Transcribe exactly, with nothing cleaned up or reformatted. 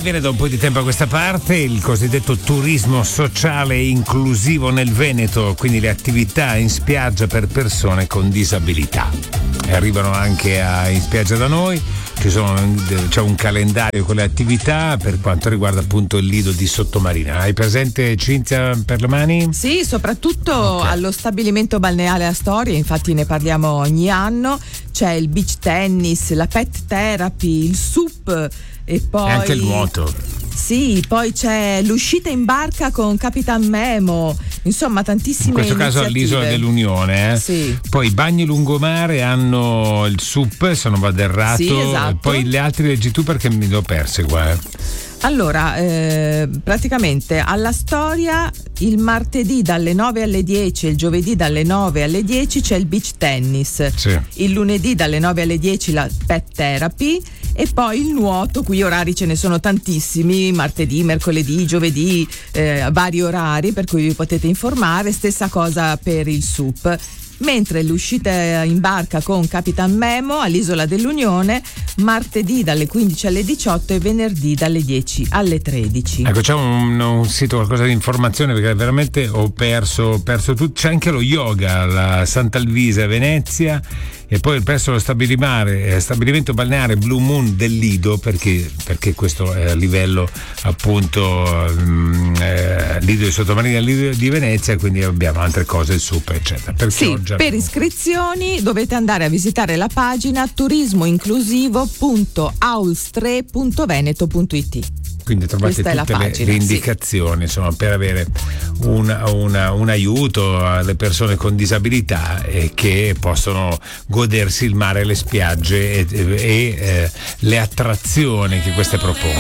avviene da un po' di tempo a questa parte il cosiddetto turismo sociale e inclusivo nel Veneto, quindi le attività in spiaggia per persone con disabilità. E arrivano anche a, in spiaggia da noi, ci sono, c'è un calendario con le attività per quanto riguarda appunto il lido di Sottomarina. Hai presente, Cinzia, per le mani? Sì, soprattutto okay. Allo stabilimento balneare Astoria, infatti ne parliamo ogni anno, c'è il beach tennis, la pet therapy, il S U P e poi... E anche il nuoto. Sì, poi c'è l'uscita in barca con Capitan Memo, insomma tantissime in questo iniziative. Caso all'isola dell'Unione, eh? Sì. Poi i bagni lungomare hanno il S U P, se non vado errato. Sì, esatto. Poi le altre leggi tu perché mi le ho perse qua. Eh. Allora, eh, praticamente alla Storia il martedì dalle nove alle dieci e il giovedì dalle nove alle dieci c'è il beach tennis, sì. Il lunedì dalle nove alle dieci la pet therapy e poi il nuoto, qui orari ce ne sono tantissimi, martedì, mercoledì, giovedì, eh, vari orari per cui vi potete informare, stessa cosa per il S U P. Mentre l'uscita in barca con Capitan Memo all'isola dell'Unione martedì dalle quindici alle diciotto e venerdì dalle dieci alle tredici. Ecco, c'è un, un sito, qualcosa di informazione perché veramente ho perso, perso tutto. C'è anche lo yoga alla Sant'Alvise a Venezia e poi presso lo stabilimento balneare Blue Moon del Lido, perché, perché questo è a livello appunto eh, Lido di Sottomarina, Lido di Venezia, quindi abbiamo altre cose, il S U P eccetera. Perché sì, oggi per iscrizioni dovete andare a visitare la pagina turismoinclusivo punto aulstre punto veneto punto it. Quindi trovate tutte le, pagina, le indicazioni, sì. Insomma, per avere una, una, un aiuto alle persone con disabilità e che possono godersi il mare, le spiagge e, e, e eh, le attrazioni che queste propongono.